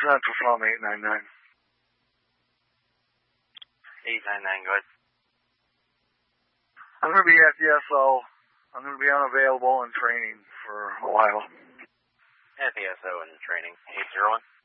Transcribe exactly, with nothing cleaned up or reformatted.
Continental from eight nine nine. eight nine nine, go ahead. I'm going to be at the S O. I'm going to be unavailable in training for a while. At the S O in training. eight zero one.